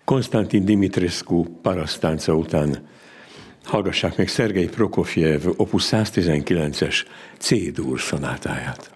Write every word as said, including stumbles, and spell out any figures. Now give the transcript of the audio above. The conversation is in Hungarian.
Konstantin Dimitrescu parasztánca után hallgassák meg Szergej Prokofjev opus száztizenkilences C-dur szonátáját.